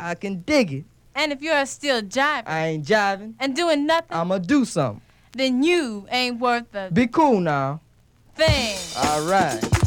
I can dig it. And if you're still jiving I ain't jiving. and doing nothing, I'ma do something. then you ain't worth a Be cool now. thing. All right.